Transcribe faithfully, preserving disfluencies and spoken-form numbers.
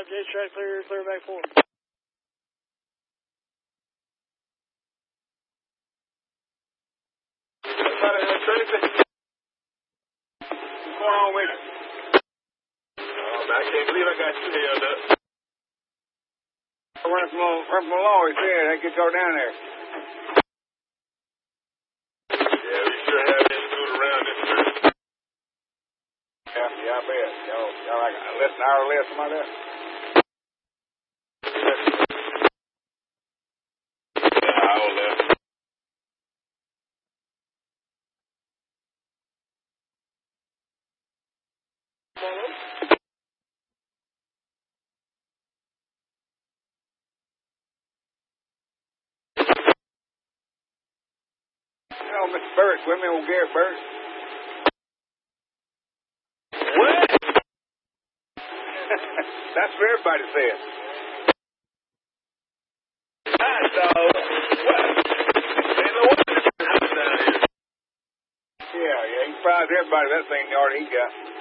J track clear, clear back four. Tracy? What's going on with you? Oh, man, I can't believe I got you held up. I run from, run from the law, he said. I could go down there. Yeah, we sure have been screwed around this trip. Yeah, yeah, I bet. Y'all, y'all like a less, an hour less, something like that? Yeah, an hour less. You know, Mister Burris, with me, old Gary Burris. What? That's what everybody says. Hi, dog. What? Ain't no wonder down here. Yeah, yeah, he surprised everybody with that thing the order he got.